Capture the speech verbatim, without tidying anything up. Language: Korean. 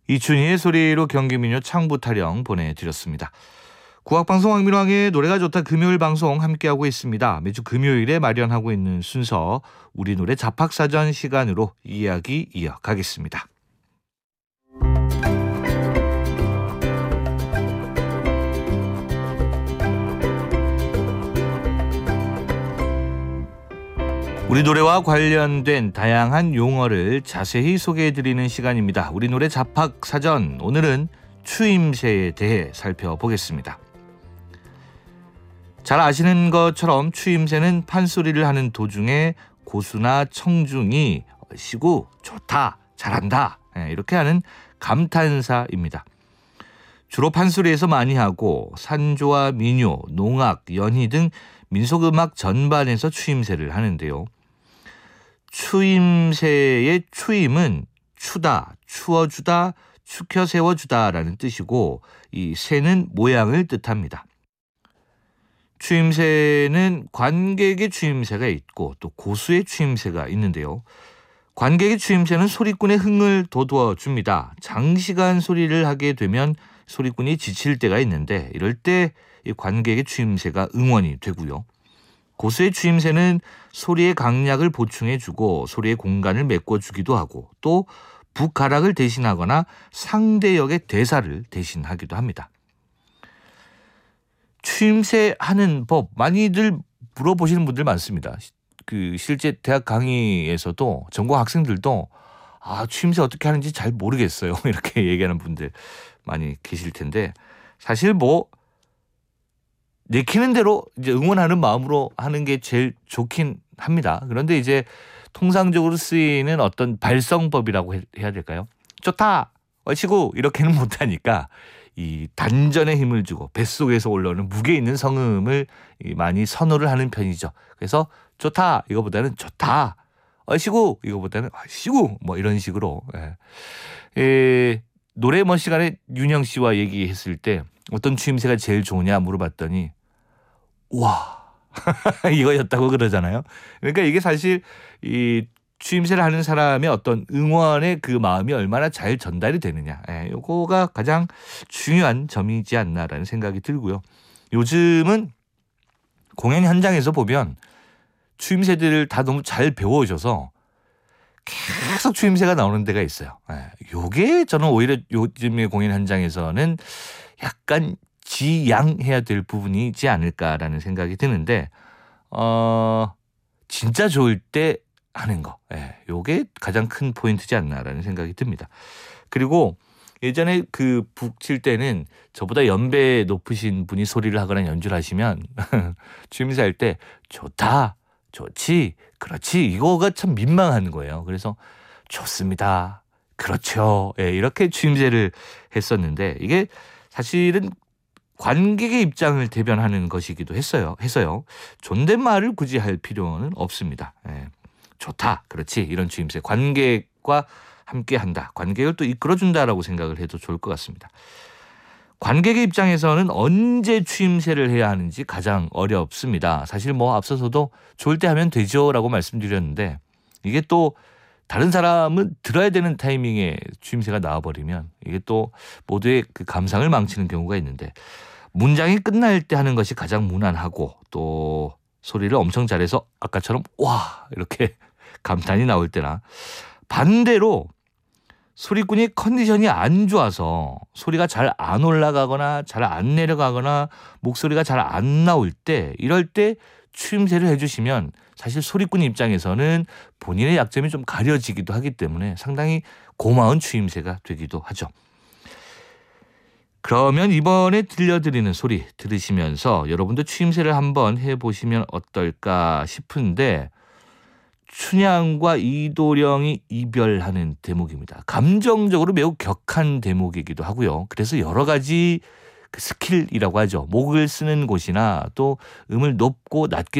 이춘희의 소리로 경기민요 창부 타령 보내드렸습니다. 국악방송 황민왕의 노래가 좋다 금요일 방송 함께하고 있습니다. 매주 금요일에 마련하고 있는 순서 우리 노래 잡학사전 시간으로 이야기 이어가겠습니다. 우리 노래와 관련된 다양한 용어를 자세히 소개해드리는 시간입니다. 우리 노래 잡학사전, 오늘은 추임새에 대해 살펴보겠습니다. 잘 아시는 것처럼 추임새는 판소리를 하는 도중에 고수나 청중이 시구, 좋다, 잘한다 이렇게 하는 감탄사입니다. 주로 판소리에서 많이 하고 산조와 민요, 농악, 연희 등 민속음악 전반에서 추임새를 하는데요. 추임새의 추임은 추다, 추어주다, 추켜 세워주다라는 뜻이고 이 새는 모양을 뜻합니다. 추임새는 관객의 추임새가 있고 또 고수의 추임새가 있는데요. 관객의 추임새는 소리꾼의 흥을 돋워 줍니다. 장시간 소리를 하게 되면 소리꾼이 지칠 때가 있는데 이럴 때 이 관객의 추임새가 응원이 되고요. 고수의 추임새는 소리의 강약을 보충해주고 소리의 공간을 메꿔주기도 하고 또 북가락을 대신하거나 상대역의 대사를 대신하기도 합니다. 추임새 하는 법 많이들 물어보시는 분들 많습니다. 그 실제 대학 강의에서도 전공 학생들도 아 추임새 어떻게 하는지 잘 모르겠어요 이렇게 얘기하는 분들 많이 계실 텐데 사실 뭐 내키는 대로 이제 응원하는 마음으로 하는 게 제일 좋긴 합니다. 그런데 이제 통상적으로 쓰이는 어떤 발성법이라고 해야 될까요? 좋다, 얼씨구 이렇게는 못하니까 이 단전에 힘을 주고 뱃속에서 올라오는 무게 있는 성음을 많이 선호를 하는 편이죠. 그래서 좋다 이거보다는 좋다, 얼씨구 이거보다는 얼씨구 뭐 이런 식으로. 예. 에, 노래 뭐 시간에 윤영 씨와 얘기했을 때 어떤 추임새가 제일 좋으냐 물어봤더니 와 이거였다고 그러잖아요. 그러니까 이게 사실 이 추임새를 하는 사람의 어떤 응원의 그 마음이 얼마나 잘 전달이 되느냐, 예, 요거가 가장 중요한 점이지 않나라는 생각이 들고요. 요즘은 공연 현장에서 보면 추임새들을 다 너무 잘 배워오셔서 계속 추임새가 나오는 데가 있어요. 예, 요게 저는 오히려 요즘의 공연 현장에서는 약간 지양해야 될 부분이지 않을까라는 생각이 드는데 어, 진짜 좋을 때 하는 거, 예, 요게 가장 큰 포인트지 않나라는 생각이 듭니다. 그리고 예전에 그 북 칠 때는 저보다 연배 높으신 분이 소리를 하거나 연주를 하시면 추임새 할 때 좋다, 좋지, 그렇지 이거가 참 민망한 거예요. 그래서 좋습니다, 그렇죠, 예, 이렇게 추임새를 했었는데 이게 사실은 관객의 입장을 대변하는 것이기도 했어요. 해서요. 존댓말을 굳이 할 필요는 없습니다. 예. 좋다, 그렇지 이런 추임새 관객과 함께한다, 관객을 또 이끌어준다라고 생각을 해도 좋을 것 같습니다. 관객의 입장에서는 언제 추임새를 해야 하는지 가장 어렵습니다. 사실 뭐 앞서서도 좋을 때 하면 되죠라고 말씀드렸는데 이게 또 다른 사람은 들어야 되는 타이밍에 추임새가 나와버리면 이게 또 모두의 그 감상을 망치는 경우가 있는데 문장이 끝날 때 하는 것이 가장 무난하고 또 소리를 엄청 잘해서 아까처럼 와 이렇게 감탄이 나올 때나 반대로 소리꾼이 컨디션이 안 좋아서 소리가 잘 안 올라가거나 잘 안 내려가거나 목소리가 잘 안 나올 때 이럴 때 추임새를 해주시면 사실 소리꾼 입장에서는 본인의 약점이 좀 가려지기도 하기 때문에 상당히 고마운 추임새가 되기도 하죠. 그러면 이번에 들려드리는 소리 들으시면서 여러분도 추임새를 한번 해보시면 어떨까 싶은데 춘향과 이도령이 이별하는 대목입니다. 감정적으로 매우 격한 대목이기도 하고요. 그래서 여러 가지 그 스킬이라고 하죠. 목을 쓰는 곳이나 또 음을 높고 낮게